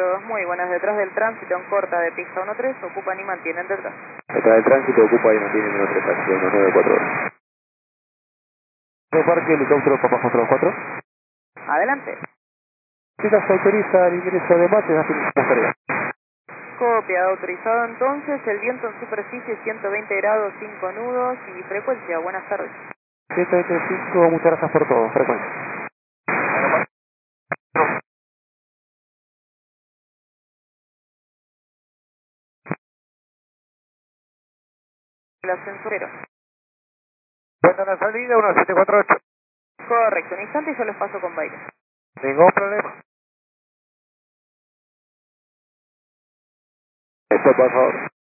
142, muy buenas, detrás del tránsito en corta de pista 13, ocupan y mantienen detrás. Detrás del tránsito ocupa y mantienen 13, taxi 1942. De parque, helicóptero Papá 424. Adelante. Chicas, se autoriza el ingreso de mates, así que carga. Copiado, autorizado entonces, el viento en superficie 120 grados, 5 nudos y frecuencia, buenas tardes. 725, muchas gracias por todo, frecuencia. El ascensor. Cuenta la salida, 1748. Correcto, un instante y yo les paso con baile. Ningún problema. Esto, por favor.